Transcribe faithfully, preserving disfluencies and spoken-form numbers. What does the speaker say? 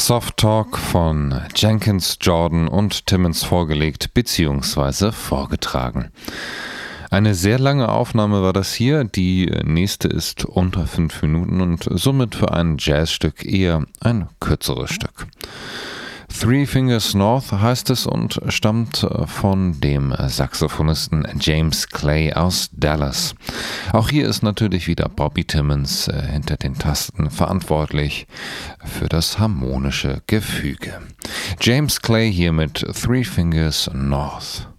Soft Talk von Jenkins, Jordan und Timmons vorgelegt bzw. vorgetragen. Eine sehr lange Aufnahme war das hier, die nächste ist unter fünf Minuten und somit für ein Jazzstück eher ein kürzeres Stück. Three Fingers North heißt es und stammt von dem Saxophonisten James Clay aus Dallas. Auch hier ist natürlich wieder Bobby Timmons äh, hinter den Tasten verantwortlich für das harmonische Gefüge. James Clay hier mit Three Fingers North.